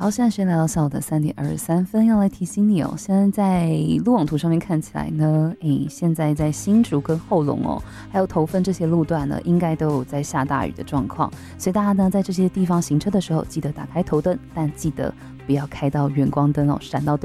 好，现在时间来到下午的3:23，要来提醒你哦，现在在路网图上面看起来呢，现在在新竹跟后龙哦，还有头份这些路段呢，应该都有在下大雨的状况，所以大家呢在这些地方行车的时候，记得打开头灯，但记得不要开到远光灯哦，闪到对